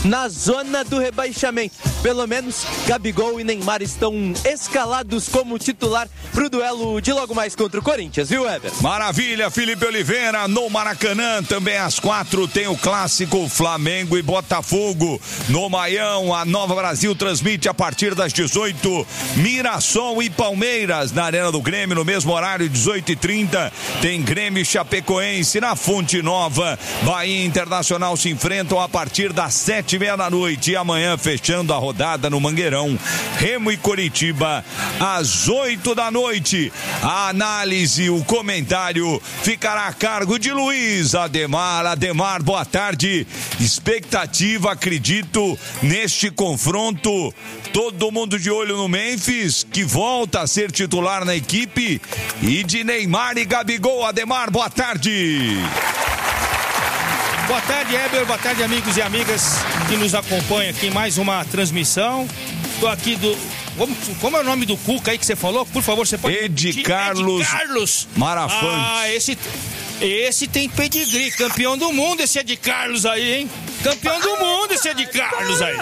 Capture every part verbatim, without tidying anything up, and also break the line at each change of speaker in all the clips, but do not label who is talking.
na zona do rebaixamento. Pelo menos Gabigol e Neymar estão escalados como titular pro duelo de logo mais contra o Corinthians, viu, Weber?
Maravilha, Felipe Oliveira, no Maracanã, também às quatro tem o clássico Flamengo e Botafogo. No Maião, a Nova Brasil transmite a partir das dezoito, Mirassol e Palmeiras, na Arena do Grêmio, no mesmo horário, dezoito e trinta, tem Grêmio e Chapecoense. Na Fonte Nova, Bahia e Internacional se enfrentam a partir das sete e meia da noite, e amanhã, fechando a rodada no Mangueirão, Remo e Coritiba, às oito da noite. A análise, o comentário ficará a cargo de Luiz Ademar. Ademar, boa tarde. Expectativa, acredito, neste confronto. Todo mundo de olho no Memphis, que volta a ser titular na equipe, e de Neymar e Gabigol. Ademar, boa tarde.
Boa tarde, Heber. Boa tarde, amigos e amigas que nos acompanham aqui em mais uma transmissão. Estou aqui do... Como, como é o nome do Cuca aí que você falou? Por favor, você pode...
Ed Carlos,
Ed Carlos
Marafante.
Ah, esse, esse tem pedigree. Campeão do mundo esse Ed Carlos aí, hein? Campeão do mundo esse Ed Carlos aí.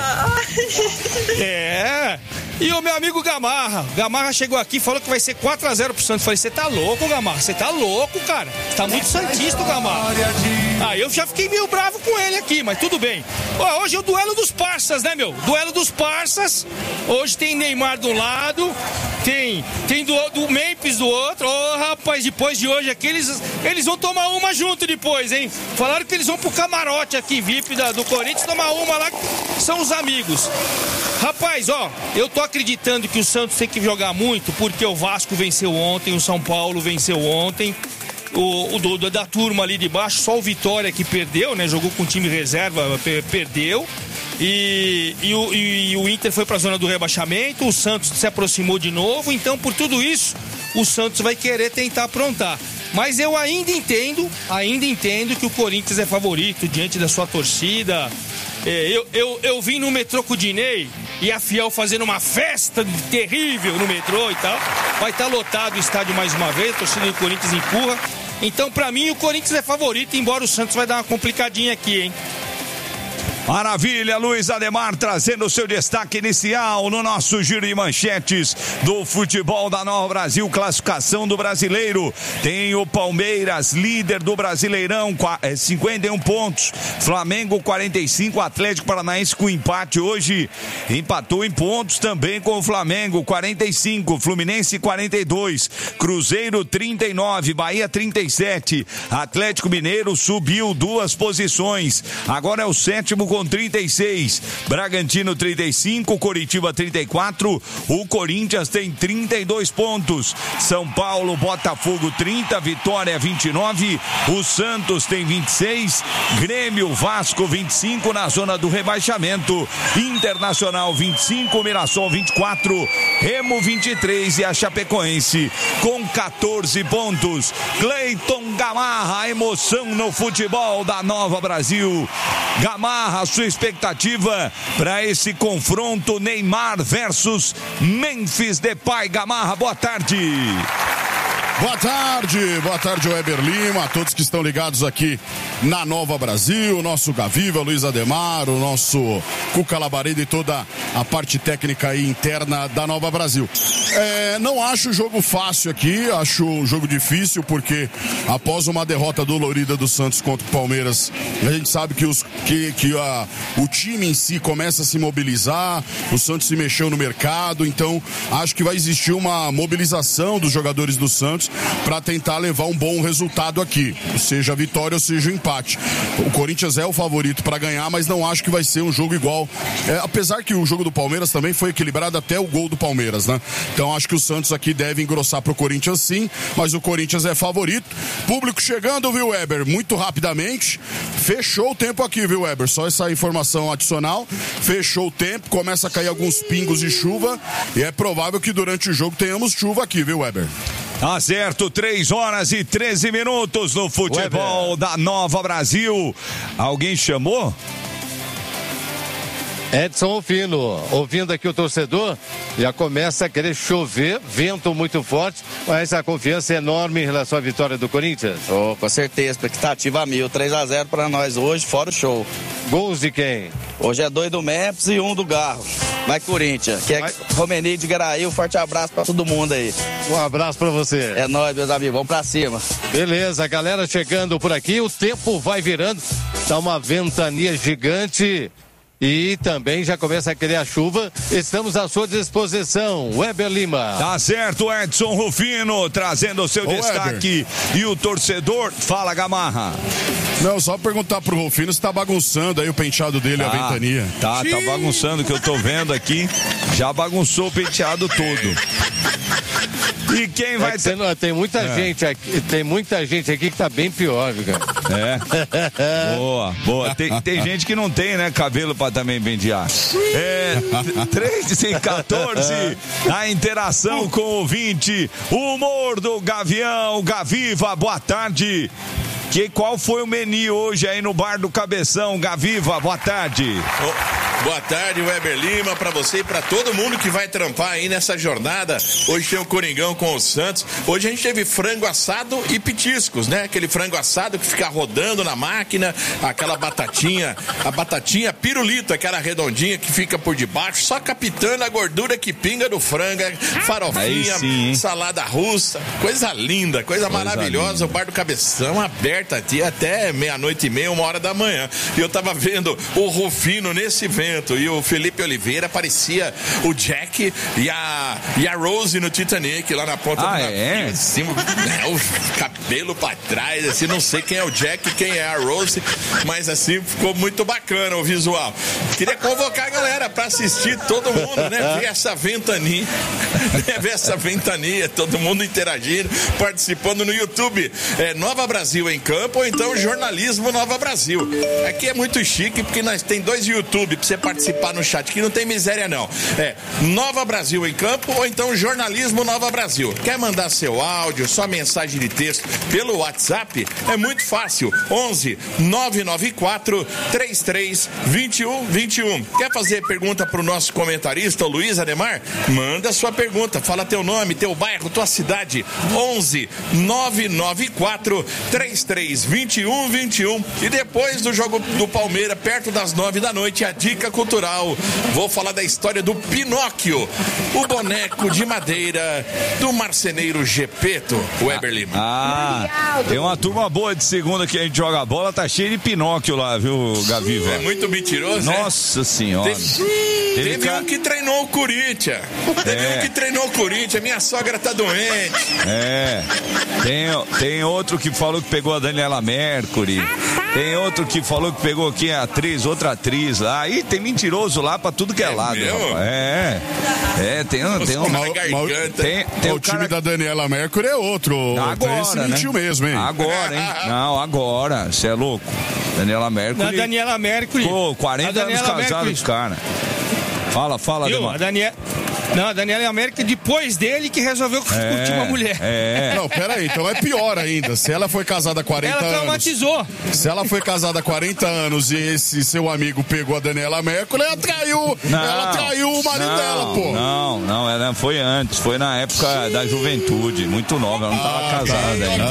É... E o meu amigo Gamarra, Gamarra chegou aqui e falou que vai ser quatro a zero pro Santos. Falei, você tá louco, Gamarra? Você tá louco, cara? Você tá muito santista, Gamarra. Ah, eu já fiquei meio bravo com ele aqui, mas tudo bem. Ó, hoje é o duelo dos parças, né, meu? Duelo dos parças. Hoje tem Neymar do lado, tem, tem do, do Memphis do outro. Ô, oh, rapaz, depois de hoje aqui, eles, eles vão tomar uma junto depois, hein? Falaram que eles vão pro camarote aqui, V I P da, do Corinthians, tomar uma lá, que são os amigos. Rapaz, ó, eu tô acreditando que o Santos tem que jogar muito, porque o Vasco venceu ontem, o São Paulo venceu ontem, o, o do, da turma ali de baixo, só o Vitória que perdeu, né? Jogou com time reserva, per, perdeu. E, e, o, e o Inter foi pra zona do rebaixamento, o Santos se aproximou de novo, então por tudo isso, o Santos vai querer tentar aprontar. Mas eu ainda entendo, ainda entendo que o Corinthians é favorito diante da sua torcida. É, eu, eu, eu vim no metrô com o Dinei e a Fiel fazendo uma festa terrível no metrô e tal. Vai estar lotado o estádio mais uma vez, a torcida do Corinthians empurra. Então, pra mim, o Corinthians é favorito, embora o Santos vai dar uma complicadinha aqui, hein?
Maravilha, Luiz Ademar trazendo o seu destaque inicial no nosso giro de manchetes do futebol da Nova Brasil, classificação do Brasileiro. Tem o Palmeiras, líder do Brasileirão, cinquenta e um pontos, Flamengo quarenta e cinco, Atlético Paranaense com empate hoje, empatou em pontos também com o Flamengo, quarenta e cinco, Fluminense quarenta e dois, Cruzeiro trinta e nove, Bahia trinta e sete, Atlético Mineiro subiu duas posições, agora é o sétimo com trinta e seis, Bragantino trinta e cinco, Coritiba trinta e quatro, o Corinthians tem trinta e dois pontos, São Paulo, Botafogo trinta, Vitória vinte e nove, o Santos tem vinte e seis, Grêmio, Vasco vinte e cinco na zona do rebaixamento, Internacional vinte e cinco, Mirassol vinte e quatro, Remo vinte e três e a Chapecoense com quatorze pontos. Cleiton Gamarra, emoção no futebol da Nova Brasil. Gamarra, a sua expectativa para esse confronto Neymar versus Memphis Depay. Gamarra, boa tarde.
Boa tarde, boa tarde, Weber Lima, a todos que estão ligados aqui na Nova Brasil, nosso Gaviva, Luiz Ademar, o nosso Cuca Labareda e toda a parte técnica aí interna da Nova Brasil. É, não acho o jogo fácil aqui, acho um jogo difícil, porque após uma derrota dolorida do Santos contra o Palmeiras, a gente sabe que, os, que, que a, o time em si começa a se mobilizar, o Santos se mexeu no mercado, então acho que vai existir uma mobilização dos jogadores do Santos para tentar levar um bom resultado aqui, seja a vitória ou seja o empate. O Corinthians é o favorito para ganhar, mas não acho que vai ser um jogo igual, é, apesar que o jogo do Palmeiras também foi equilibrado até o gol do Palmeiras, né? Então acho que o Santos aqui deve engrossar pro Corinthians sim, mas o Corinthians é favorito. Público chegando, viu, Weber? Muito rapidamente, fechou o tempo aqui, viu, Weber? Só essa informação adicional, fechou o tempo, começa a cair alguns pingos de chuva e é provável que durante o jogo tenhamos chuva aqui, viu, Weber?
Tá certo, três horas e treze minutos no futebol Weber da Nova Brasil. Alguém chamou?
Edson Rufino, ouvindo aqui o torcedor, já começa a querer chover, vento muito forte, mas a confiança é enorme em relação à vitória do Corinthians.
Oh, com certeza, expectativa mil, três a zero para nós hoje, fora o show.
Gols de quem?
Hoje é dois do Memphis e um do Garro. Vai Corinthians, que é Vai. Romeni de Garaí, um forte abraço para todo mundo aí.
Um abraço para você.
É nóis, meus amigos, vamos pra cima.
Beleza, galera chegando por aqui, o tempo vai virando, tá uma ventania gigante. E também já começa a criar chuva. Estamos à sua disposição. Weber Lima.
Tá certo, Edson Rufino, trazendo o seu Ô, destaque. Weber. E o torcedor, fala, Gamarra.
Não, só perguntar pro Rufino se tá bagunçando aí o penteado dele, ah, a ventania.
Tá, Xiii. tá bagunçando, que eu tô vendo aqui. Já bagunçou o penteado todo. E quem vai...
É que ter... Tem muita é. gente aqui, tem muita gente aqui que tá bem pior, viu, cara?
É. Boa, boa. Tem, tem gente que não tem, né, cabelo pra também pentear. É, três e quatorze, a interação com o ouvinte, o humor do Gavião, Gaviva, boa tarde. Que, qual foi o menu hoje aí no Bar do Cabeção? Gaviva, boa tarde.
Oh, boa tarde, Weber Lima, pra você e pra todo mundo que vai trampar aí nessa jornada. Hoje tem o Coringão com o Santos. Hoje a gente teve frango assado e petiscos, né? Aquele frango assado que fica rodando na máquina, aquela batatinha, a batatinha pirulito, aquela redondinha que fica por debaixo, só captando a gordura que pinga do frango, farofinha, sim, salada russa, coisa linda, coisa, coisa maravilhosa. Linda. O Bar do Cabeção aberto até meia-noite e meia, uma hora da manhã. E eu tava vendo o Rufino nesse evento e o Felipe Oliveira parecia o Jack e a, e a Rose no Titanic, lá na ponta
ah,
do
navio, é?
assim, né, o cabelo pra trás, assim, não sei quem é o Jack e quem é a Rose, mas assim, ficou muito bacana o visual. Queria convocar a galera pra assistir, todo mundo, né, ver essa ventania, né, ver essa ventania, todo mundo interagindo, participando no YouTube, é, Nova Brasil em Campo, ou então Jornalismo Nova Brasil. Aqui é muito chique, porque nós tem dois YouTube pra você participar no chat, que não tem miséria não. É Nova Brasil em Campo, ou então Jornalismo Nova Brasil. Quer mandar seu áudio, sua mensagem de texto pelo WhatsApp? É muito fácil. onze nove nove quatro três três dois um dois um. Quer fazer pergunta pro nosso comentarista, o Luiz Ademar? Manda sua pergunta, fala teu nome, teu bairro, tua cidade. onze nove nove quatro três três dois um dois um. E depois do jogo do Palmeiras, perto das nove da noite, a dica cultural. Vou falar da história do Pinóquio, o boneco de madeira do marceneiro Gepeto, o Weber Lima.
Ah, tem uma turma boa de segunda que a gente joga bola, tá cheio de Pinóquio lá, viu, Gaviva?
É muito mentiroso,
Nossa
é?
senhora.
Teve, teve ca... um que treinou o Corinthians. Teve é. um que treinou o Corinthians. Minha sogra tá doente.
É. Tem, tem outro que falou que pegou a Daniela Mercury. Tem outro que falou que pegou aqui a atriz, outra atriz lá. Aí tem mentiroso lá pra tudo que é, é lado. É. É, tem um. Tem, um,
mal, mal,
tem, tem
o, o
cara...
time da Daniela Mercury é outro.
Agora,
Esse
né?
mentiu mesmo, hein?
Agora, hein? Não, agora. Você é louco. Daniela Mercury.
Na Daniela Mercury.
Pô, quarenta anos casados, cara. Fala, fala,
Viu? A Daniela. Não, a Daniela América, depois dele, que resolveu curtir
é,
uma mulher.
É.
Não, peraí, então é pior ainda. Se ela foi casada há quarenta anos.
Ela traumatizou.
Anos, se ela foi casada há quarenta anos e esse seu amigo pegou a Daniela Mercury, ela traiu. Não, ela traiu o marido
não,
dela, pô.
Não, não, ela foi antes. Foi na época da juventude, muito nova. Ela não tava ah, casada ainda.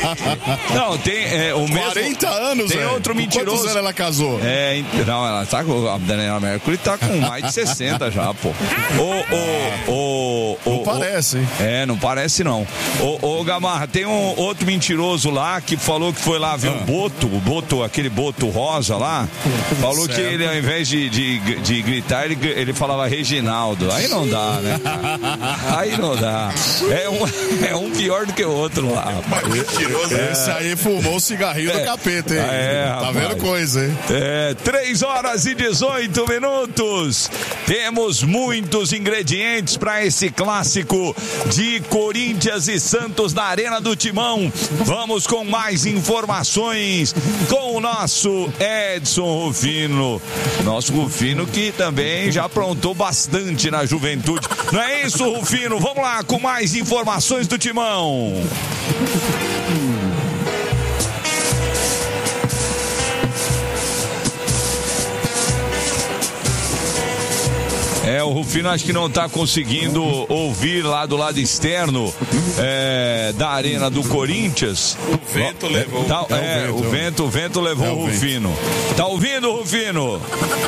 Ah. Não, tem é, o mesmo.
quarenta anos,
tem
é.
outro
com
mentiroso.
Quantos anos ela casou?
É, não, ela tá com. A Daniela Mercury tá com mais de sessenta já, pô. O, o, o
Não
o,
parece,
o,
hein?
É, não parece não. Ô, Gamarra, tem um outro mentiroso lá que falou que foi lá ver ah. o Boto, o Boto, aquele Boto rosa lá. Falou certo. Que ele, ao invés de, de, de gritar, ele, ele falava Reginaldo. Aí não dá, né, cara? Aí não dá. É um, é um pior do que o outro lá, rapaz.
Mentiroso. É. Esse aí fumou o cigarrinho é. do capeta, hein?
É,
tá
rapaz.
vendo coisa, hein?
É, três horas e dezoito minutos. Temos muitos ingredientes para esse clássico de Corinthians e Santos na Arena do Timão. Vamos com mais informações com o nosso Edson Rufino. Nosso Rufino que também já aprontou bastante na juventude. Não é isso, Rufino? Vamos lá com mais informações do Timão. É, o Rufino acho que não está conseguindo ouvir lá do lado externo é, da arena do Corinthians.
O vento levou.
Tá, é, é, o, vento, o vento, o vento levou é o, o Rufino. Vento. Tá ouvindo, Rufino?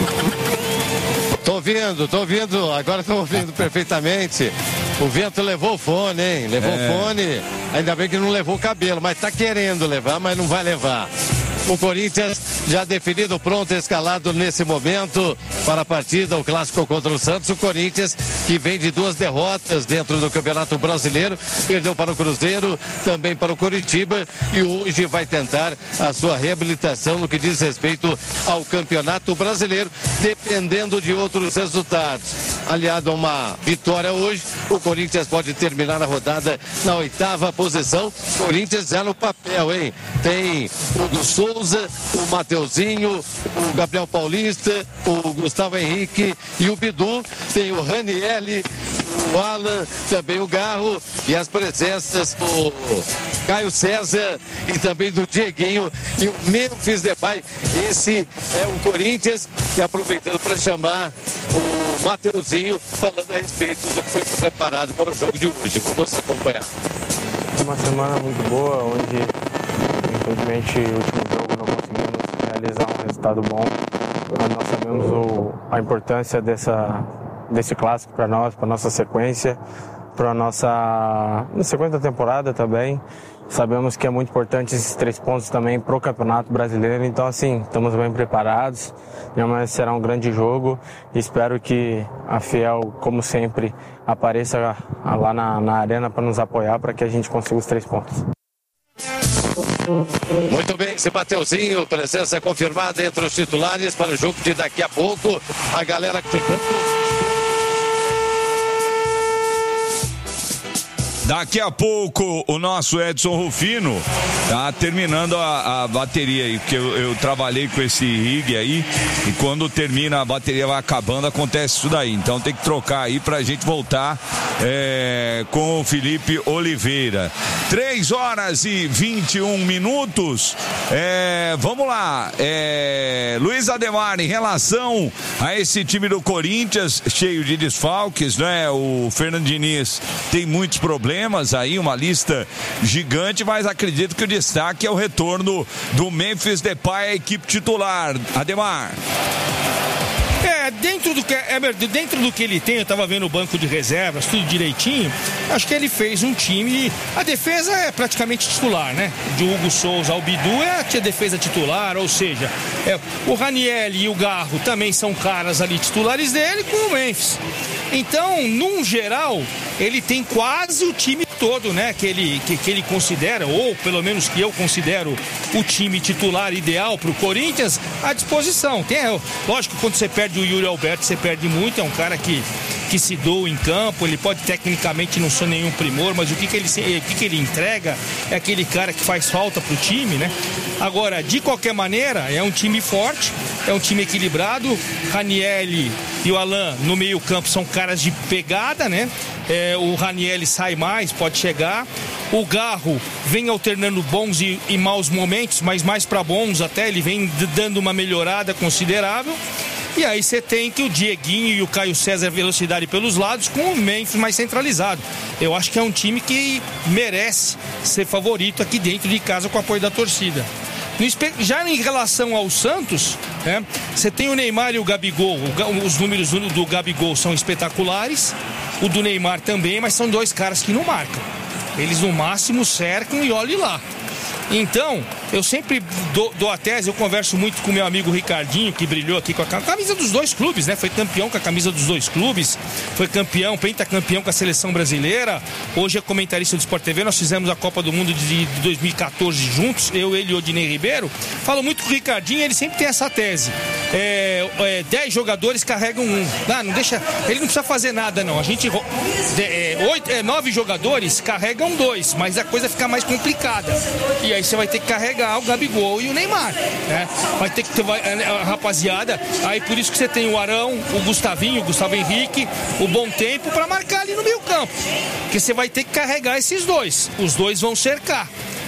Tô ouvindo, tô ouvindo, agora tô ouvindo perfeitamente. O vento levou o fone, hein? Levou é. o fone, ainda bem que não levou o cabelo, mas tá querendo levar, mas não vai levar. O Corinthians já definido, pronto, escalado nesse momento para a partida, o clássico contra o Santos. O Corinthians que vem de duas derrotas dentro do Campeonato Brasileiro, perdeu para o Cruzeiro, também para o Coritiba e hoje vai tentar a sua reabilitação no que diz respeito ao Campeonato Brasileiro, dependendo de outros resultados. Aliado a uma vitória hoje, o Corinthians pode terminar a rodada na oitava posição. Corinthians já no papel, hein? Tem o do Souza, o Mateuzinho, o Gabriel Paulista, o Gustavo Henrique e o Bidu. Tem o Ranielli, o Alan, também o Garro e as presenças do Caio César e também do Dieguinho e o Memphis Depay. Esse é o Corinthians, e aproveitando para chamar o Mateuzinho, falando a respeito do que foi preparado para o jogo de hoje. Vamos acompanhar.
Uma semana muito boa, onde infelizmente o último jogo não conseguimos realizar um resultado bom, mas nós sabemos o, a importância dessa, desse clássico para nós, para nossa sequência, para a nossa sequência da temporada também. Sabemos que é muito importante esses três pontos também para o Campeonato Brasileiro, então assim, estamos bem preparados, amanhã será um grande jogo e espero que a Fiel, como sempre, apareça lá na, na arena para nos apoiar, para que a gente consiga os três pontos.
Muito bem, esse Mateuzinho, presença confirmada entre os titulares para o jogo de daqui a pouco. A galera que
Daqui a pouco o nosso Edson Rufino tá terminando a, a bateria aí, porque eu, eu trabalhei com esse rig aí e quando termina a bateria vai acabando, acontece isso daí. Então tem que trocar aí pra gente voltar é, com o Felipe Oliveira. três horas e vinte e um minutos. É, vamos lá. É, Luiz Ademar, em relação a esse time do Corinthians, cheio de desfalques, né? O Fernando Diniz tem muitos problemas aí, uma lista gigante, mas acredito que o destaque é o retorno do Memphis Depay à equipe titular. Ademar.
É, dentro do que, é, dentro do que ele tem, eu tava vendo o banco de reservas, tudo direitinho, acho que ele fez um time, a defesa é praticamente titular, né? De Hugo Souza ao Bidu é a defesa titular, ou seja, é, o Raniel e o Garro também são caras ali titulares dele com o Memphis. Então, num geral, ele tem quase o time todo, né? Que ele, que, que ele considera, ou pelo menos que eu considero o time titular ideal para o Corinthians à disposição. Tem, lógico, quando você perde o Yuri Alberto, você perde muito, é um cara que, que se doa em campo, ele pode tecnicamente não ser nenhum primor, mas o que, que, ele, o que, que ele entrega é aquele cara que faz falta para o time, né? Agora, de qualquer maneira, é um time forte, é um time equilibrado. Ranielli e o Alan no meio campo são caras de pegada, né? É, o Ranielli sai mais, pode chegar. O Garro vem alternando bons e, e maus momentos, mas mais para bons até, ele vem dando uma melhorada considerável. E aí você tem que o Dieguinho e o Caio César velocidade pelos lados, com o Memphis mais centralizado. Eu acho que é um time que merece ser favorito aqui dentro de casa com o apoio da torcida. Já em relação ao Santos, né, você tem o Neymar e o Gabigol. Os números do Gabigol são espetaculares, o do Neymar também, mas são dois caras que não marcam. Eles no máximo cercam e olhe lá. Então, eu sempre dou, dou a tese, eu converso muito com meu amigo Ricardinho, que brilhou aqui com a camisa dos dois clubes, né? Foi campeão com a camisa dos dois clubes, foi campeão, pentacampeão com a seleção brasileira, hoje é comentarista do Sport T V, nós fizemos a Copa do Mundo de dois mil e quatorze juntos, eu, ele e o Odinei Ribeiro. Falo muito com o Ricardinho, ele sempre tem essa tese. É, é, dez jogadores carregam um. Ah, não deixa, ele não precisa fazer nada, não. A gente, é, oito, é, nove jogadores carregam dois, mas a coisa fica mais complicada. E aí você vai ter que carregar o Gabigol e o Neymar, né? Vai ter que ter, vai, a rapaziada, aí por isso que você tem o Arão, o Gustavinho, o Gustavo Henrique, o Bom Tempo para marcar ali no meio campo, porque você vai ter que carregar esses dois, os dois vão cercar.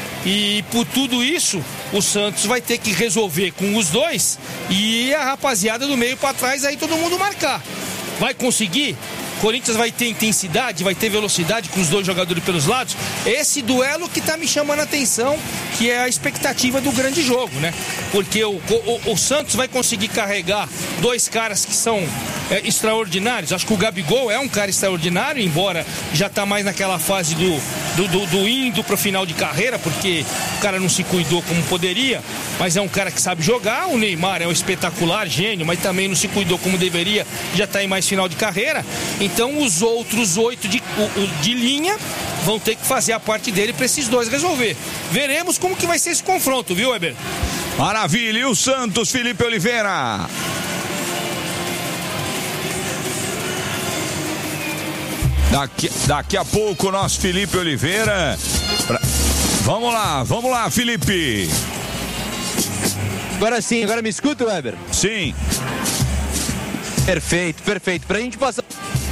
E por tudo isso, o Santos vai ter que resolver com os dois e a rapaziada do meio para trás, aí todo mundo marcar. vai conseguir? Corinthians vai ter intensidade, vai ter velocidade com os dois jogadores pelos lados. Esse duelo que tá me chamando a atenção, que é a expectativa do grande jogo, né? Porque o, o, o Santos vai conseguir carregar dois caras que são é, extraordinários. Acho que o Gabigol é um cara extraordinário, embora já tá mais naquela fase do, do, do, do indo pro final de carreira, porque o cara não se cuidou como poderia, mas é um cara que sabe jogar. O Neymar é um espetacular gênio, mas também não se cuidou como deveria, já tá em mais final de carreira. Então os outros oito de, de linha vão ter que fazer a parte dele para esses dois resolver. Veremos como que vai ser esse confronto, viu, Weber?
Maravilha, e o Santos, Felipe Oliveira? Daqui, daqui a pouco o nosso Felipe Oliveira. Pra... Vamos lá, vamos lá, Felipe.
Agora sim, agora me escuta, Weber?
Sim.
Perfeito, perfeito. Pra gente passar...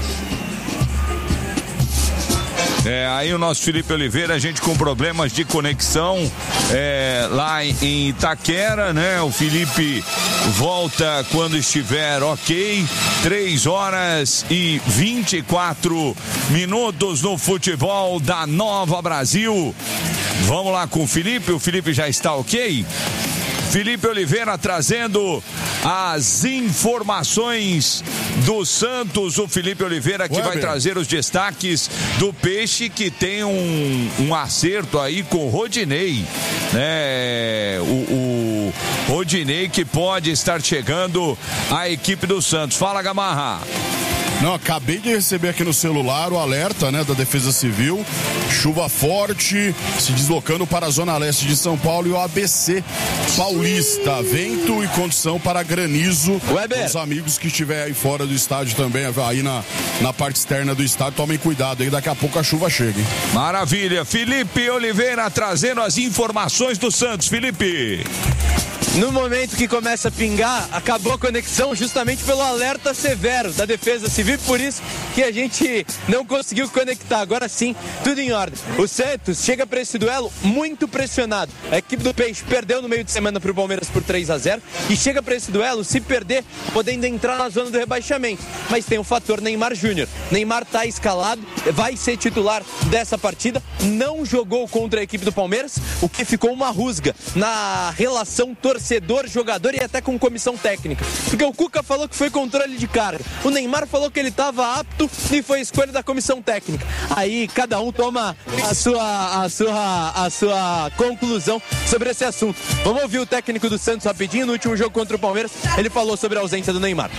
É, aí o nosso Felipe Oliveira, a gente com problemas de conexão é, lá em Itaquera, né? O Felipe volta quando estiver ok. três horas e vinte e quatro minutos no futebol da Nova Brasil. Vamos lá com o Felipe, o Felipe já está ok? Felipe Oliveira trazendo as informações do Santos. O Felipe Oliveira que vai trazer os destaques do Peixe, que tem um, um acerto aí com o Rodinei, né? O, o Rodinei que pode estar chegando à equipe do Santos. Fala, Gamarra.
Não, acabei de receber aqui no celular o alerta, né, da Defesa Civil. Chuva forte se deslocando para a zona leste de São Paulo e o A B C Paulista. Vento e condição para granizo.
Weber.
Os amigos que estiverem aí fora do estádio também, aí na, na parte externa do estádio, tomem cuidado aí, daqui a pouco a chuva chega, hein?
Maravilha. Felipe Oliveira trazendo as informações do Santos. Felipe.
No momento que começa a pingar, acabou a conexão justamente pelo alerta severo da Defesa Civil, por isso que a gente não conseguiu conectar. Agora sim, tudo em ordem. O Santos chega para esse duelo muito pressionado. A equipe do Peixe perdeu no meio de semana para o Palmeiras por três a zero e chega para esse duelo, se perder, podendo entrar na zona do rebaixamento. Mas tem o fator Neymar Júnior. Neymar está escalado, vai ser titular dessa partida, não jogou contra a equipe do Palmeiras, o que ficou uma rusga na relação torcedor torcedor-jogador e até com comissão técnica. Porque o Cuca falou que foi controle de carga. O Neymar falou que ele estava apto e foi escolha da comissão técnica. Aí cada um toma a sua, a sua, a sua conclusão sobre esse assunto. Vamos ouvir o técnico do Santos rapidinho. No último jogo contra o Palmeiras, ele falou sobre a ausência do Neymar.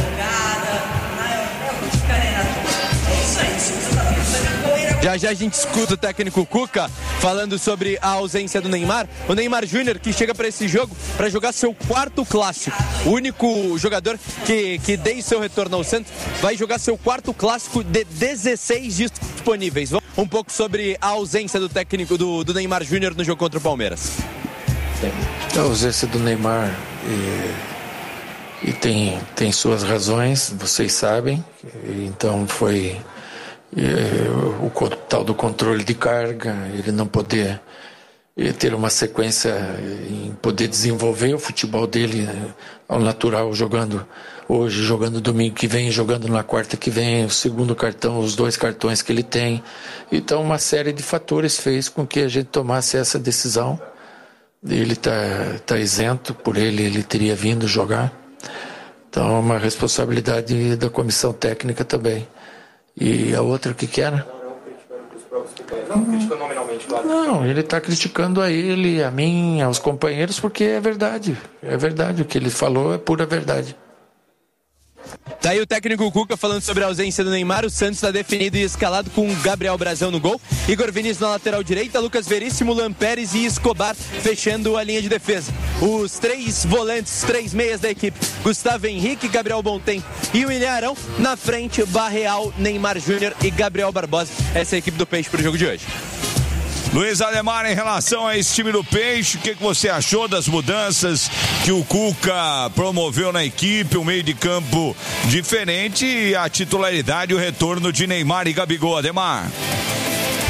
Já já a gente escuta o técnico Cuca falando sobre a ausência do Neymar. O Neymar Júnior que chega para esse jogo para jogar seu quarto clássico. O único jogador que, que desde seu retorno ao Santos vai jogar seu quarto clássico de dezesseis disponíveis. Um pouco sobre a ausência do técnico do, do Neymar Júnior no jogo contra o Palmeiras.
A ausência do Neymar e, e tem, tem suas razões, vocês sabem. Então foi... o tal do controle de carga, ele não poder ter uma sequência em poder desenvolver o futebol dele ao natural, jogando hoje, jogando domingo que vem, jogando na quarta que vem, o segundo cartão, os dois cartões que ele tem. Então uma série de fatores fez com que a gente tomasse essa decisão. Ele está tá isento, por ele ele teria vindo jogar. Então é uma responsabilidade da comissão técnica também. E a outra, o que que era? Não, criticando nominalmente, claro. Não, ele está criticando a ele, a mim, aos companheiros, porque é verdade. É verdade, o que ele falou é pura verdade.
Tá aí o técnico Cuca falando sobre a ausência do Neymar. O Santos está definido e escalado com Gabriel Brazão no gol, Igor Vinícius na lateral direita, Lucas Veríssimo, Lampérez e Escobar fechando a linha de defesa. Os três volantes, três meias da equipe, Gustavo Henrique, Gabriel Bontempo e o William Arão. Na frente, Barreal, Neymar Júnior e Gabriel Barbosa. Essa é a equipe do Peixe para o jogo de hoje.
Luiz Ademar, em relação a esse time do Peixe, o que, que você achou das mudanças que o Cuca promoveu na equipe, um meio de campo diferente e a titularidade e o retorno de Neymar e Gabigol? Ademar.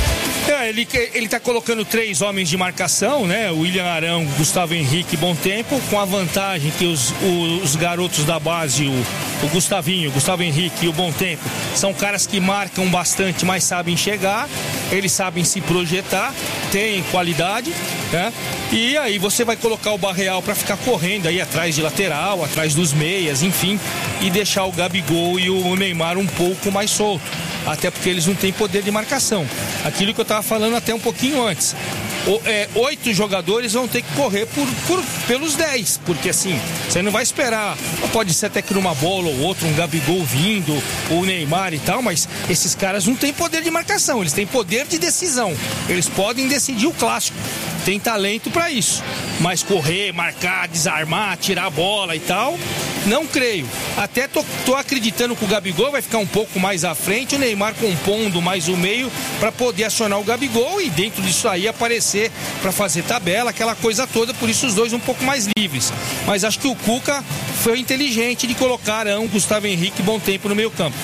É, ele, ele tá colocando três homens de marcação, né? O William Arão, Gustavo Henrique, Bom Tempo, com a vantagem que os, os garotos da base, o, o Gustavinho, o Gustavo Henrique e o Bom Tempo, são caras que marcam bastante, mas sabem chegar, eles sabem se projetar, têm qualidade, né? E aí você vai colocar o Barreal para ficar correndo aí atrás de lateral, atrás dos meias, enfim, e deixar o Gabigol e o Neymar um pouco mais solto, até porque eles não têm poder de marcação. Aquilo que eu estava falando até um pouquinho antes. O, é, oito jogadores vão ter que correr por, por, pelos dez, porque assim, você não vai esperar, pode ser até que numa bola ou outra, um Gabigol vindo, o Neymar e tal, mas esses caras não têm poder de marcação, eles têm poder de decisão, eles podem decidir o clássico, tem talento para isso, mas correr, marcar, desarmar, tirar a bola e tal, não creio. Até tô, tô acreditando que o Gabigol vai ficar um pouco mais à frente, o Neymar compondo mais o meio para poder acionar o Gabigol e dentro disso aí aparecer para fazer tabela, aquela coisa toda, por isso os dois um pouco mais livres. Mas acho que o Cuca foi inteligente de colocar Arão, Gustavo Henrique e Bom Tempo no meio campo.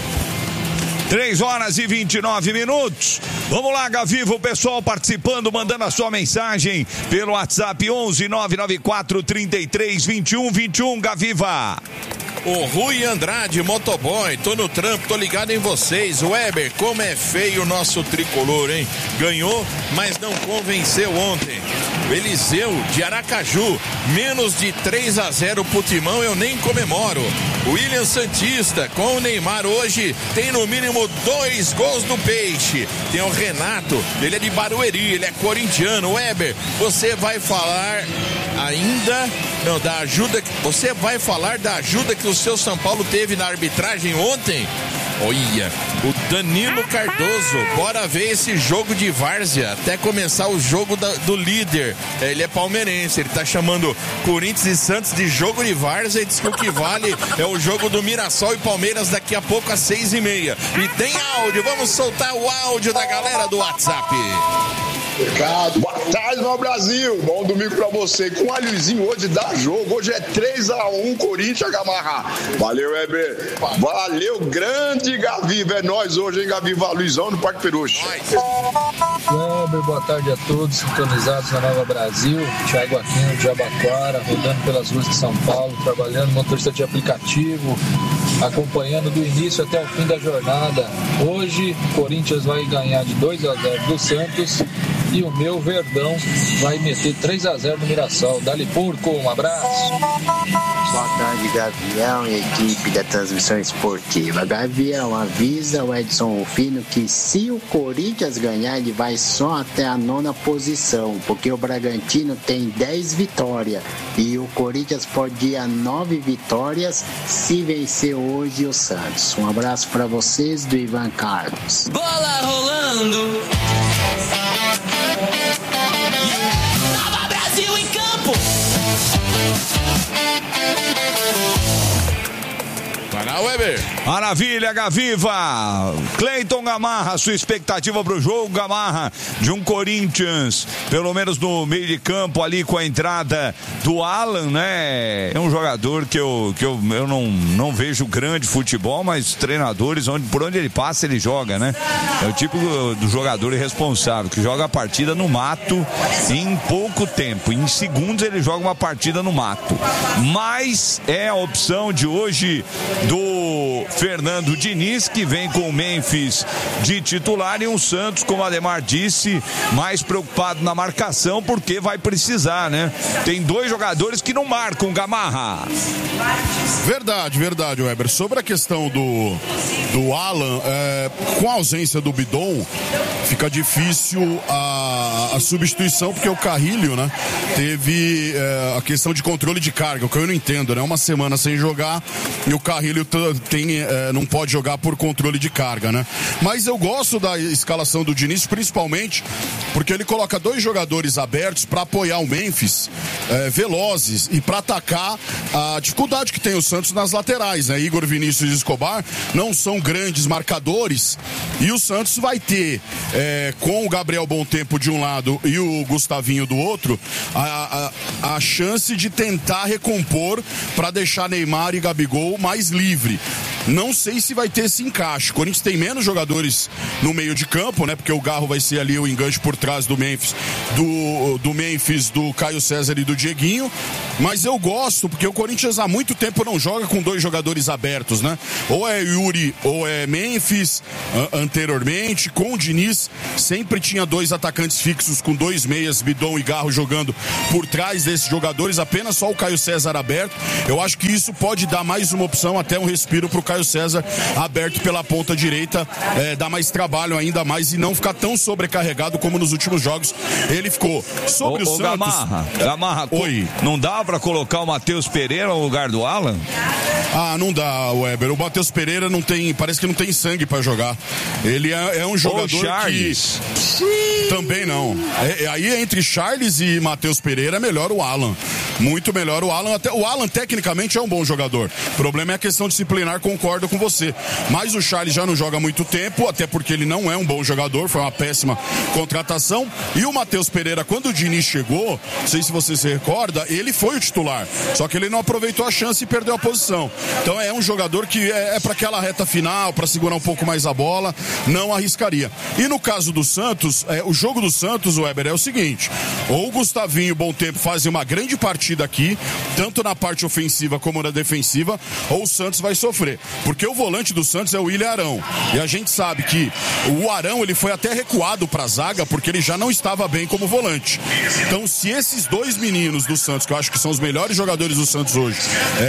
três horas e vinte e nove minutos. Vamos lá, Gaviva, o pessoal participando, mandando a sua mensagem pelo WhatsApp onze nove nove quatro, trinta e três, vinte e um, vinte e um, Gaviva.
O Rui Andrade, motoboy, tô no trampo, tô ligado em vocês. Weber, como é feio o nosso tricolor, hein? Ganhou, mas não convenceu ontem. Eliseu, de Aracaju, menos de três a zero pro Timão, eu nem comemoro. William Santista, com o Neymar hoje, tem no mínimo dois gols do Peixe. Tem o Renato, ele é de Barueri, ele é corintiano. Weber, você vai falar ainda, não, da ajuda, você vai falar da ajuda que o seu São Paulo teve na arbitragem ontem? Olha, o Danilo Cardoso, bora ver esse jogo de várzea, até começar o jogo da, do líder. Ele é palmeirense, ele tá chamando Corinthians e Santos de jogo de várzea e diz que o que vale é o jogo do Mirassol e Palmeiras daqui a pouco às seis e meia. E tem áudio, vamos soltar o áudio da galera do WhatsApp.
Ricardo, boa tarde, meu Brasil. Bom domingo pra você. Com o Alhozinho hoje dá jogo. Hoje é três a um Corinthians, Gamarra. Valeu, Weber. Valeu, grande Gaviva. É nós hoje, hein, Gaviva? Luizão no Parque Peruche.
Weber, boa tarde a todos sintonizados na Nova Brasil. Thiago Aquino de Jabaquara, rodando pelas ruas de São Paulo, trabalhando motorista de aplicativo, acompanhando do início até o fim da jornada. Hoje, Corinthians vai ganhar de dois a zero do Santos. E o meu Verdão vai meter três a zero no Mirassol. Dali Porco, um abraço.
Boa tarde, Gavião e equipe da transmissão esportiva. Gavião, avisa o Edson Rufino que se o Corinthians ganhar, ele vai só até a nona posição, porque o Bragantino tem dez vitórias e o Corinthians pode ir a nove vitórias se vencer hoje o Santos. Um abraço para vocês do Ivan Carlos.
Bola rolando. Nova Brasil em campo.
Vai lá, Weber.
Maravilha, Gaviva. Cleiton Gamarra, sua expectativa para o jogo, Gamarra, de um Corinthians, pelo menos no meio de campo ali com a entrada do Alan, né? É um jogador que eu, que eu, eu não, não vejo grande futebol, mas treinadores, onde, por onde ele passa, ele joga, né? É o tipo do, do jogador irresponsável, que joga a partida no mato em pouco tempo. Em segundos ele joga uma partida no mato. Mas é a opção de hoje do Fernando Diniz, que vem com o Memphis de titular, e um Santos, como o Ademar disse, mais preocupado na marcação, porque vai precisar, né? Tem dois jogadores que não marcam, Gamarra.
Verdade, verdade, Weber. Sobre a questão do, do Alan, é, com a ausência do Bidon, fica difícil a, a substituição, porque o Carrilho, né, teve é, a questão de controle de carga, o que eu não entendo, né? Uma semana sem jogar e o Carrilho tem, é, não pode jogar por controle de carga, né? Mas eu gosto da escalação do Diniz, principalmente porque ele coloca dois jogadores abertos para apoiar o Memphis, é, velozes, e para atacar a dificuldade que tem o Santos nas laterais, né? Igor, Vinícius e Escobar não são grandes marcadores, e o Santos vai ter, é, com o Gabriel Bom Tempo de um lado e o Gustavinho do outro, a, a, a chance de tentar recompor para deixar Neymar e Gabigol mais livre. não sei se vai ter esse encaixe. O Corinthians tem menos jogadores no meio de campo, né? Porque o Garro vai ser ali o enganche por trás do Memphis, do, do Memphis, do Caio César e do Dieguinho. Mas eu gosto, porque o Corinthians há muito tempo não joga com dois jogadores abertos, né? Ou é Yuri ou é Memphis, anteriormente. Com o Diniz, sempre tinha dois atacantes fixos com dois meias, Bidon e Garro, jogando por trás desses jogadores, apenas só o Caio César aberto. Eu acho que isso pode dar mais uma opção, até um respiro pro Caio César aberto pela ponta direita, é, dar mais trabalho ainda mais e não ficar tão sobrecarregado como nos últimos jogos ele ficou. Sobre
ô,
o
ô,
Santos...
Gamarra, Gamarra,
Oi.
Não dá pra colocar o Matheus Pereira no lugar do Alan?
Ah, não dá, Weber. O Matheus Pereira não tem, parece que não tem sangue pra jogar. Ele é, é um jogador
Charles.
que... Também não. É, é, aí entre Charles e Matheus Pereira é melhor o Alan. Muito melhor o Alan. Até, o Alan tecnicamente é um bom jogador. O problema é a questão disciplinar, concordo com você. Mas o Charles já não joga há muito tempo, até porque ele não é um bom jogador, foi uma péssima contratação. E o Matheus Pereira, quando o Diniz chegou, não sei se você se recorda, ele foi o titular. Só que ele não aproveitou a chance e perdeu a posição. Então é um jogador que é, é para aquela reta final, para segurar um pouco mais a bola, não arriscaria. E no caso do Santos, é, o jogo do Santos, Weber, é o seguinte: ou o Gustavinho e o Bom Tempo fazem uma grande partida aqui, tanto na parte ofensiva como na defensiva, ou o Santos vai sofrer. Porque o volante do Santos é o William Arão. E a gente sabe que o Arão, ele foi até recuado para a zaga, porque ele já não estava bem como volante. Então, se esses dois meninos do Santos, que eu acho que são os melhores jogadores do Santos hoje,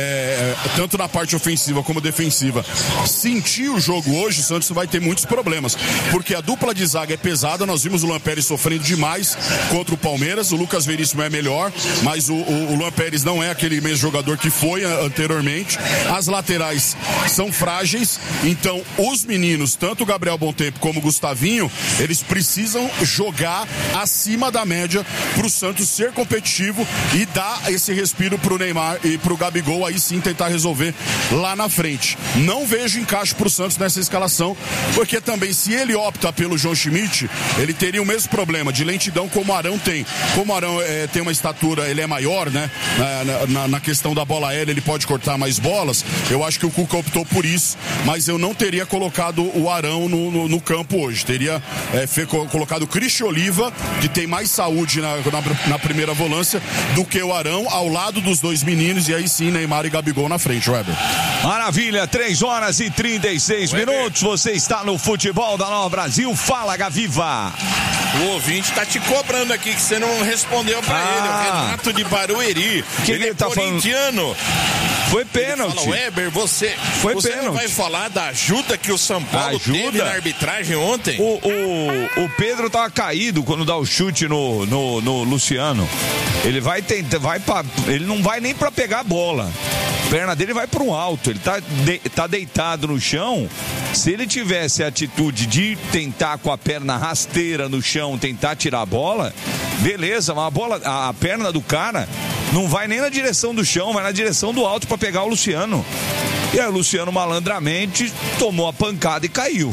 é, tanto na parte ofensiva como defensiva, sentir o jogo hoje, o Santos vai ter muitos problemas. Porque a dupla de zaga é pesada, nós vimos o Luan Pérez sofrendo demais contra o Palmeiras, o Lucas Veríssimo é melhor, mas o, o, o Luan Pérez não é aquele mesmo jogador que foi anteriormente. As laterais são frágeis, então os meninos, tanto o Gabriel Bom Tempo como o Gustavinho, eles precisam jogar acima da média para o Santos ser competitivo e dar esse respiro para o Neymar e para o Gabigol aí sim tentar resolver lá na frente. Não vejo encaixe para o Santos nessa escalação, porque também se ele opta pelo João Schmidt, ele teria o mesmo problema de lentidão como o Arão tem. Como o Arão é, tem uma estatura, ele é maior, né? Na, na, na questão da bola aérea, ele pode cortar mais bolas. Eu acho que o Cuca optou por isso, mas eu não teria colocado o Arão no, no, no campo hoje. Teria é, fe, colocado o Cristian Oliva, que tem mais saúde na, na, na primeira volância, do que o Arão, ao lado dos dois meninos, e aí sim Neymar e Gabigol na frente, Weber.
Maravilha, três horas e trinta e seis minutos. Você está no Futebol da Nova Brasil. Fala, Gaviva.
O ouvinte tá te cobrando aqui que você não respondeu pra ah. ele. O Renato de Barueri.
Que
ele, ele é
tá
corintiano.
Falando? Foi pênalti.
Fala, Weber, você,
Foi
você
pênalti.
não vai falar da ajuda que o São Paulo
ajuda?
teve na arbitragem ontem?
O, o, o Pedro tava caído quando dá o chute no, no, no Luciano. Ele vai tentar, vai pra, ele não vai nem pra pegar a bola. A perna dele vai para um alto, ele tá, de, tá deitado no chão. Se ele tivesse a atitude de tentar com a perna rasteira no chão, tentar tirar a bola, beleza, mas a bola, a, a perna do cara não vai nem na direção do chão, vai na direção do alto para pegar o Luciano. E aí o Luciano malandramente tomou a pancada e caiu.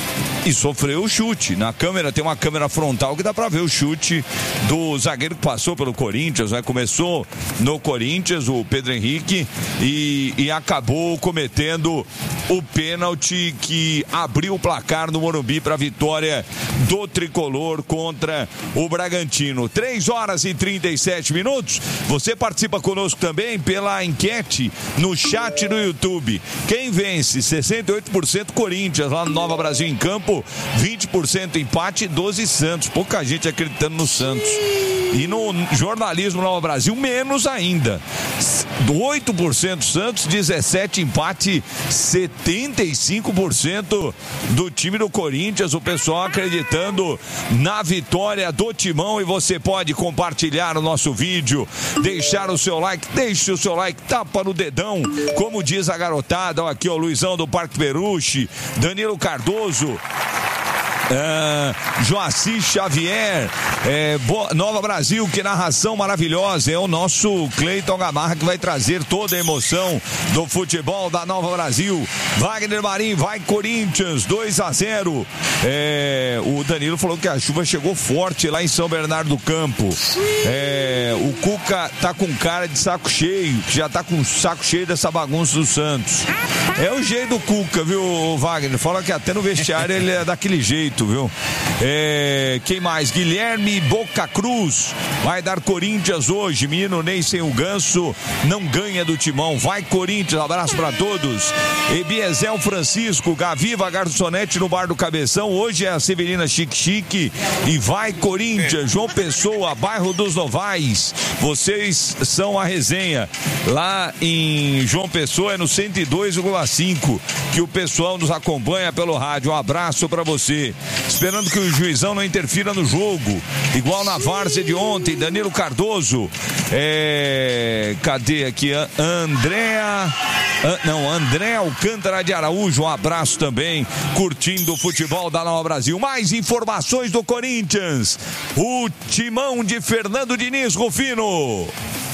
E sofreu o chute. Na câmera, tem uma câmera frontal que dá pra ver o chute do zagueiro que passou pelo Corinthians, né? Começou no Corinthians, o Pedro Henrique, e, e acabou cometendo o pênalti que abriu o placar no Morumbi para a vitória do Tricolor contra o Bragantino. três horas e trinta e sete minutos. Você participa conosco também pela enquete no chat do YouTube. Quem vence? sessenta e oito por cento Corinthians, lá no Nova Brasil em Campo. vinte por cento empate, doze Santos. Pouca gente acreditando no Santos. E no jornalismo Nova Brasil, menos ainda. oito por cento Santos, dezessete empate, setenta e cinco por cento do time do Corinthians. O pessoal acreditando na vitória do Timão. E você pode compartilhar o nosso vídeo, deixar o seu like, deixe o seu like, tapa no dedão, como diz a garotada. Ó, aqui o Luizão do Parque Peruche, Danilo Cardoso. Uh, Joaci Xavier, é, Bo- Nova Brasil, que narração maravilhosa. É o nosso Cleiton Gamarra que vai trazer toda a emoção do futebol da Nova Brasil. Wagner Marim, vai Corinthians, dois a zero. É, o Danilo falou que a chuva chegou forte lá em São Bernardo do Campo. É, o Cuca tá com cara de saco cheio, que já tá com saco cheio dessa bagunça do Santos. É o jeito do Cuca, viu, Wagner? Fala que até no vestiário ele é daquele jeito, viu? É, quem mais? Guilherme Boca Cruz vai dar Corinthians hoje. Menino Ney sem o Ganso não ganha do Timão. Vai Corinthians, abraço pra todos. Ebiezel Francisco, Gaviva Garçonete no Bar do Cabeção. Hoje é a Severina Chique Chique e vai Corinthians. João Pessoa, bairro dos Novais. Vocês são a resenha. Lá em João Pessoa é no cento e dois vírgula cinco que o pessoal nos acompanha pelo rádio. Um abraço pra você. Esperando que o juizão não interfira no jogo. Igual na várzea de ontem, Danilo Cardoso. É... Cadê aqui? Andréa... Não, André Alcântara de Araújo, um abraço também, curtindo o futebol da Nova Brasil. Mais informações do Corinthians. O timão de Fernando Diniz, Rufino.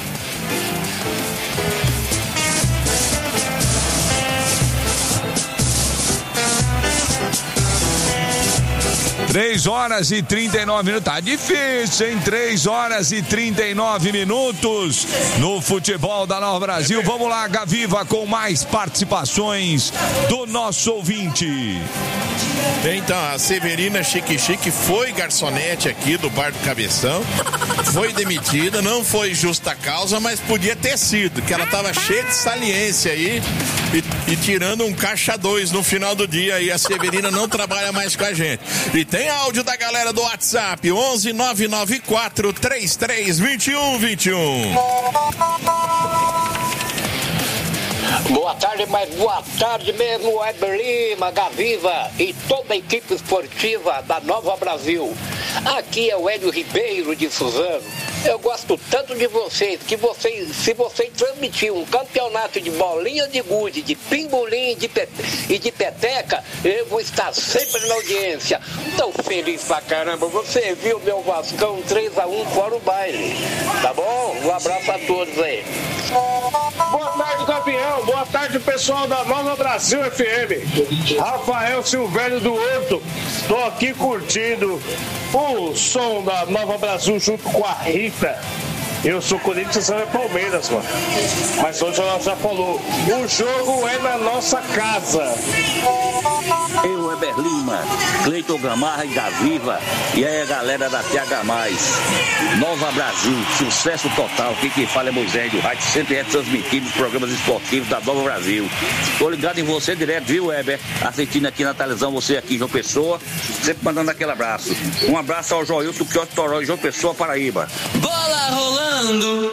três horas e trinta e nove minutos. Tá difícil, hein? três horas e trinta e nove minutos no futebol da Nova Brasil. Vamos lá, Gaviva, com mais participações do nosso ouvinte.
Então, a Severina Chique Chique foi garçonete aqui do Bar do Cabeção. Foi demitida, não foi justa causa, mas podia ter sido, que ela tava cheia de saliência aí e, e tirando um caixa dois no final do dia, e a Severina não trabalha mais com a gente. E tem áudio da galera do WhatsApp, onze nove nove quatro três três dois um dois um.
Boa tarde, mas boa tarde mesmo, Weber Lima, Gaviva e toda a equipe esportiva da Nova Brasil. Aqui é o Hélio Ribeiro de Suzano. Eu gosto tanto de vocês, que vocês, se vocês transmitirem um campeonato de bolinha de gude, de pimbolim de pet, e de peteca, eu vou estar sempre na audiência. Tão feliz pra caramba. Você viu meu Vascão três a um fora o baile. Tá bom? Um abraço a todos aí.
Boa tarde, campeão. Boa tarde, pessoal da Nova Brasil F M. Rafael Silvério do Horto. Tô aqui curtindo o som da Nova Brasil junto com a Rita. Eu sou Corinthians, você é Palmeiras, mano. Mas hoje ela já falou, o jogo é na nossa casa.
Eu, Weber Lima, Cleiton Gamarra e Gaviva, e aí a galera da T H mais. Nova Brasil, sucesso total. Quem que fala é Moisés do Rádio, sempre é transmitindo os programas esportivos da Nova Brasil. Tô ligado em você direto, viu, Weber? Assistindo aqui na televisão, você aqui, João Pessoa, sempre mandando aquele abraço. Um abraço ao Joilson Piotti Toró, João Pessoa, Paraíba.
Bola rolando.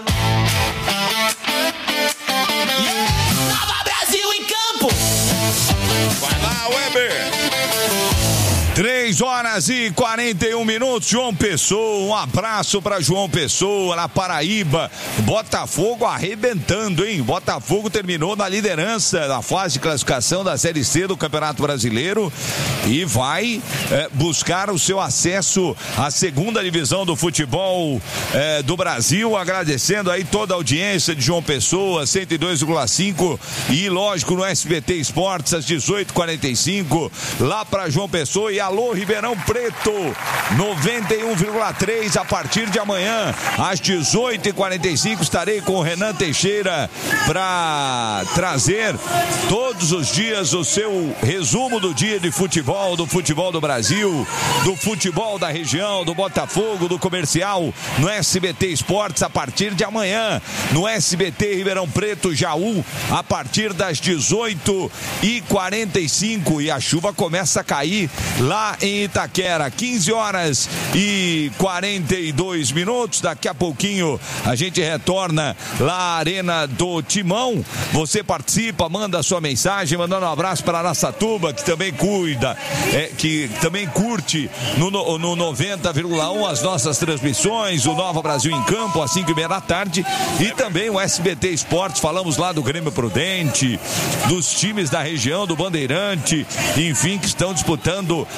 Nova Brasil em campo.
Vai lá, Weber.
três horas e quarenta e um minutos, João Pessoa, um abraço para João Pessoa, na Paraíba. Botafogo arrebentando, hein? Botafogo terminou na liderança da fase de classificação da Série C do Campeonato Brasileiro e vai é, buscar o seu acesso à segunda divisão do futebol é, do Brasil, agradecendo aí toda a audiência de João Pessoa, cento e dois vírgula cinco e lógico no S B T Esportes às dezoito e quarenta e cinco, lá para João Pessoa. E alô Ribeirão Preto, noventa e um vírgula três, a partir de amanhã às dezoito e quarenta e cinco estarei com o Renan Teixeira para trazer todos os dias o seu resumo do dia de futebol, do futebol do Brasil, do futebol da região, do Botafogo, do comercial, no S B T Esportes a partir de amanhã, no S B T Ribeirão Preto, Jaú, a partir das dezoito e quarenta e cinco, e a chuva começa a cair lá em Itaquera, quinze horas e quarenta e dois minutos. Daqui a pouquinho a gente retorna lá à Arena do Timão. Você participa, manda sua mensagem, mandando um abraço para Araçatuba, que também cuida, é, que também curte no, no, no noventa vírgula um as nossas transmissões, o Nova Brasil em Campo, às cinco e meia da tarde, e também o S B T Esportes. Falamos lá do Grêmio Prudente, dos times da região, do Bandeirante, enfim, que estão disputando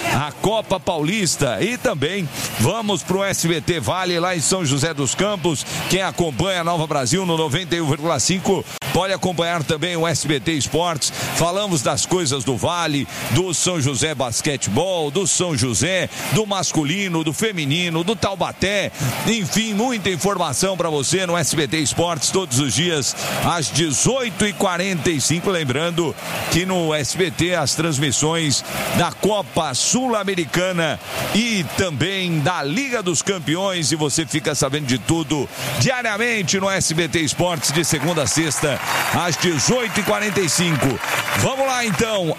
a Copa Paulista. E também vamos pro S B T Vale lá em São José dos Campos. Quem acompanha a Nova Brasil no noventa e um vírgula cinco pode acompanhar também o S B T Esportes. Falamos das coisas do Vale, do São José Basquetebol, do São José, do masculino, do feminino, do Taubaté. Enfim, muita informação para você no S B T Esportes todos os dias às dezoito e quarenta e cinco. Lembrando que no S B T as transmissões da Copa Sul-Americana e também da Liga dos Campeões, e você fica sabendo de tudo diariamente no S B T Esportes de segunda a sexta às dezoito e quarenta e cinco. Vamos lá então,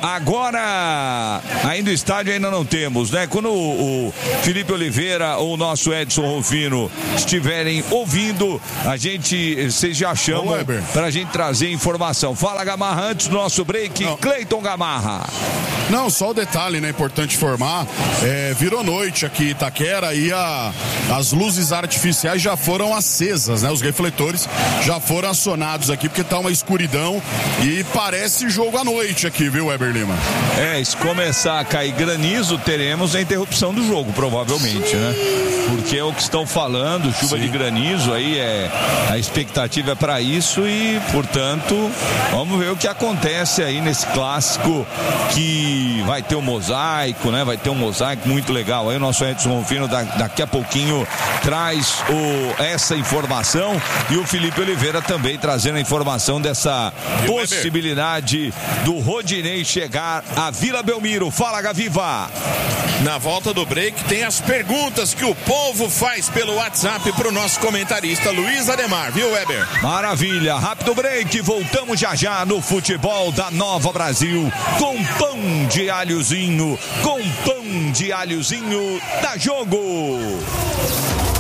agora ainda o estádio ainda não temos, né? Quando o, o Felipe Oliveira ou o nosso Edson Rufino estiverem ouvindo, a gente, vocês já chamam para a gente trazer informação. Fala, Gamarra, antes do nosso break, Cleiton Gamarra.
Não, só o detalhe, né? Importante informar, é, virou noite aqui em Itaquera e a, as luzes artificiais já foram acesas, né? Os refletores já foram acionados aqui, porque tá uma escuridão e parece jogo à noite aqui, viu, Weber Lima?
É, se começar a cair granizo, teremos a interrupção do jogo, provavelmente, né? Porque é o que estão falando, chuva Sim. de granizo, aí é a expectativa é para isso e, portanto, vamos ver o que acontece aí nesse clássico, que vai ter um mosaico, né? Vai ter um mosaico muito legal. Aí o nosso Edson Rufino da, daqui a pouquinho traz o, essa informação, e o Felipe Oliveira também trazendo a informação dessa possibilidade do Rodinei chegar à Vila Belmiro. Fala, Gaviva!
Na volta do break tem as perguntas que o povo faz pelo WhatsApp pro nosso comentarista Luiz Ademar, viu, Weber?
Maravilha, rápido break, voltamos já já no futebol da Nova Brasil, com pão de alhozinho, com pão de alhozinho, dá jogo!